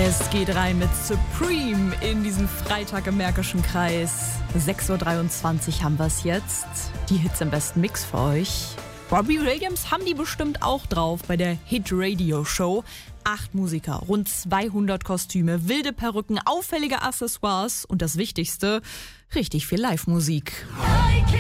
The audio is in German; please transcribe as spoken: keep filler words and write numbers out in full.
Es geht rein mit Supreme in diesen Freitag im Märkischen Kreis. sechs Uhr dreiundzwanzig haben wir es jetzt. Die Hits im besten Mix für euch. Robbie Williams haben die bestimmt auch drauf bei der Hit Radio Show. Acht Musiker, rund zweihundert Kostüme, wilde Perücken, auffällige Accessoires und das Wichtigste, richtig viel Live-Musik.